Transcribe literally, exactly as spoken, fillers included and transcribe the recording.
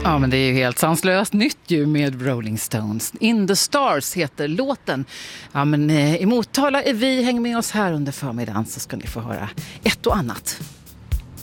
Ja, men det är ju helt sanslöst nytt ju med Rolling Stones. In the Stars heter låten. Ja, men eh, i Motala är vi, häng med oss här under förmiddagen så ska ni få höra ett och annat.